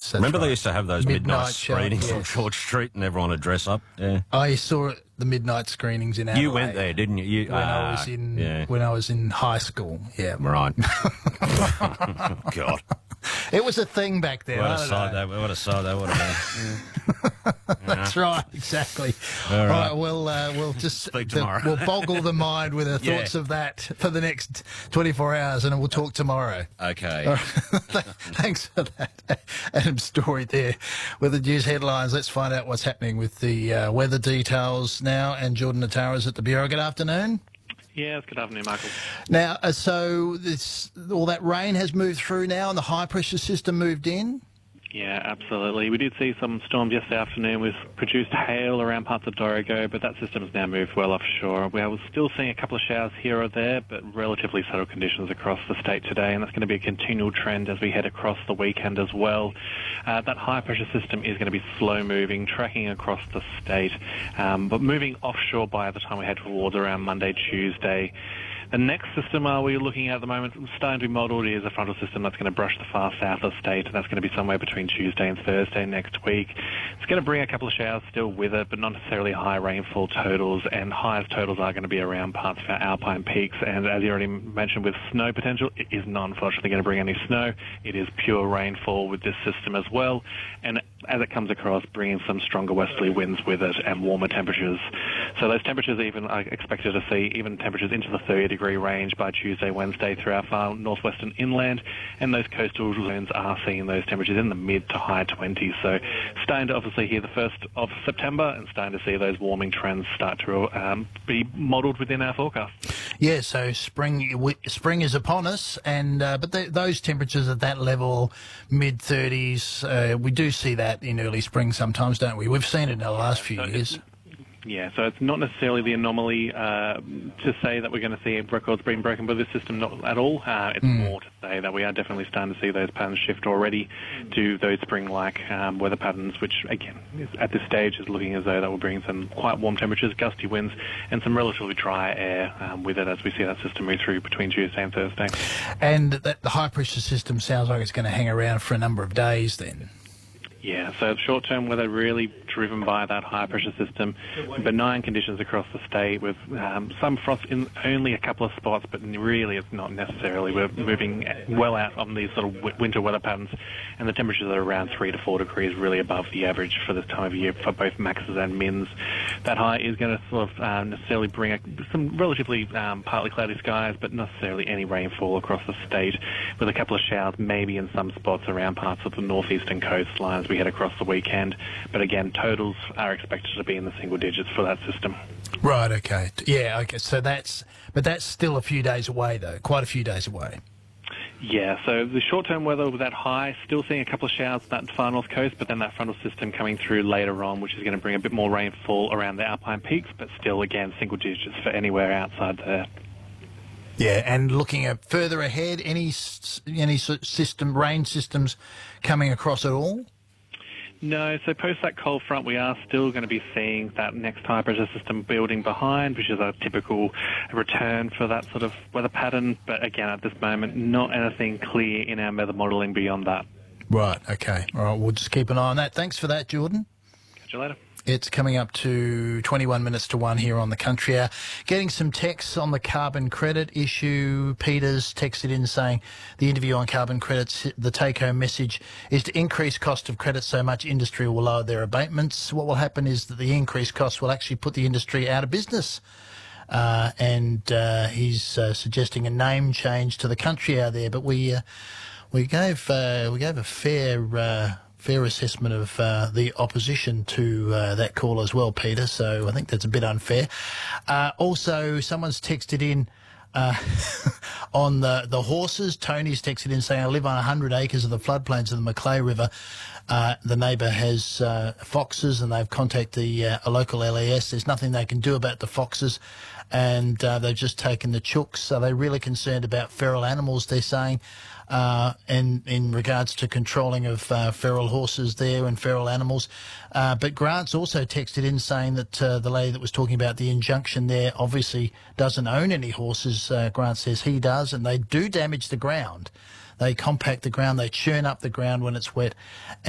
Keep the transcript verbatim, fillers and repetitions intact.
that's Remember right. they used to have those midnight, Midnight show, screenings on yes. George Street and everyone would dress up? Yeah. I saw the midnight screenings in Adelaide. You went there, didn't you? you when I was ah, in yeah. when I was in high school. Yeah, Right. God. it was a thing back then. What I a don't sight know. that, what a sight that would have been. That's right, exactly. All All right. right, we'll uh, we'll just Speak the- tomorrow. we'll boggle the mind with our Yeah. thoughts of that for the next twenty-four hours, and we'll talk tomorrow. Okay. Thanks for that, Adam's story there with the news headlines. Let's find out what's happening with the uh, weather details now. And Jordan Natara's at the Bureau. Good afternoon. Yes, good afternoon, Michael. Now, uh, so this all that rain has moved through now, and the high pressure system moved in. Yeah, absolutely. We did see some storms yesterday afternoon. We've produced hail around parts of Dorrigo, but that system's now moved well offshore. We are still seeing a couple of showers here or there, but relatively settled conditions across the state today, and that's going to be a continual trend as we head across the weekend as well. Uh, that high-pressure system is going to be slow-moving, tracking across the state, um, but moving offshore by the time we head towards around Monday, Tuesday. The next system uh, we're looking at at the moment, starting to be modelled, is a frontal system that's going to brush the far south of the state, and that's going to be somewhere between Tuesday and Thursday next week. It's going to bring a couple of showers still with it, but not necessarily high rainfall totals, and highest totals are going to be around parts of our alpine peaks. And as you already mentioned, with snow potential, it is not unfortunately going to bring any snow. It is pure rainfall with this system as well, and as it comes across, bringing some stronger westerly winds with it and warmer temperatures. So those temperatures even are expected to see even temperatures into the thirty degree range by Tuesday, Wednesday through our far northwestern inland, and those coastal zones are seeing those temperatures in the mid to high twenties. So starting to obviously hear the first of September and starting to see those warming trends start to um, be modelled within our forecast. Yeah, so spring we, spring is upon us, and uh, but the, those temperatures at that level, mid thirties, uh, we do see that in early spring sometimes, don't we? We've seen it in the last few So years. it's- Yeah, so it's not necessarily the anomaly uh, to say that we're going to see records being broken by this system, not at all. Uh, it's more to say that we are definitely starting to see those patterns shift already to those spring-like um, weather patterns, which, again, is, at this stage is looking as though that will bring some quite warm temperatures, gusty winds, and some relatively dry air um, with it as we see that system move through between Tuesday and Thursday. And that the high pressure system sounds like it's going to hang around for a number of days then. Yeah, so short-term weather really driven by that high-pressure system. Benign conditions across the state with um, some frost in only a couple of spots, but really it's not necessarily. We're moving well out on these sort of w- winter weather patterns, and the temperatures are around three to four degrees, really above the average for this time of year for both maxes and mins. That high is going to sort of um, necessarily bring a, some relatively um, partly cloudy skies, but not necessarily any rainfall across the state, with a couple of showers maybe in some spots around parts of the northeastern coastlines we head across the weekend. But again, totals are expected to be in the single digits for that system. Right, okay. Yeah, okay. So that's, but that's still a few days away though, quite a few days away. Yeah, so the short-term weather with that high, still seeing a couple of showers at that far north coast, but then that frontal system coming through later on, which is going to bring a bit more rainfall around the alpine peaks, but still, again, single digits for anywhere outside there. Yeah, and looking at further ahead, any s- any sort of system, rain systems coming across at all? No, so post that cold front, we are still going to be seeing that next high pressure system building behind, which is a typical return for that sort of weather pattern. But again, at this moment, not anything clear in our weather modelling beyond that. Right, okay. All right, we'll just keep an eye on that. Thanks for that, Jordan. Catch you later. It's coming up to twenty-one minutes to one here on the Country Hour. Getting some texts on the carbon credit issue. Peter's texted in saying the interview on carbon credits, the take-home message is to increase cost of credit so much industry will lower their abatements. What will happen is that the increased cost will actually put the industry out of business. Uh, and uh, he's uh, suggesting a name change to the Country Hour there. But we uh, we gave uh, we gave a fair. Uh, Fair assessment of uh, the opposition to uh, that call as well, Peter, so I think that's a bit unfair. Uh, also, someone's texted in uh, on the, the horses. Tony's texted in saying, I live on one hundred acres of the floodplains of the Macleay River. Uh, the neighbour has uh, foxes and they've contacted the, uh, a local L E S. There's nothing they can do about the foxes, and uh, they've just taken the chooks. Are they really concerned about feral animals, they're saying? Uh, and in regards to controlling of uh, feral horses there and feral animals. Uh, but Grant's also texted in saying that uh, the lady that was talking about the injunction there obviously doesn't own any horses. Uh, Grant says he does, and they do damage the ground. They compact the ground, they churn up the ground when it's wet.